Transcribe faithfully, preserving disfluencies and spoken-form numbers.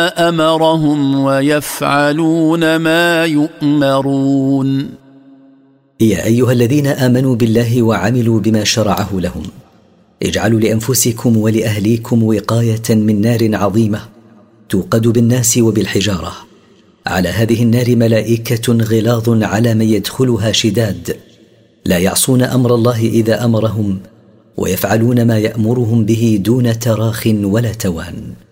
أمرهم ويفعلون ما يؤمرون. يا أيها الذين آمنوا بالله وعملوا بما شرعه لهم، اجعلوا لأنفسكم ولأهليكم وقاية من نار عظيمة توقد بالناس وبالحجارة. على هذه النار ملائكة غلاظ على من يدخلها شداد، لا يعصون أمر الله إذا أمرهم، ويفعلون ما يأمرهم به دون تراخ ولا توان.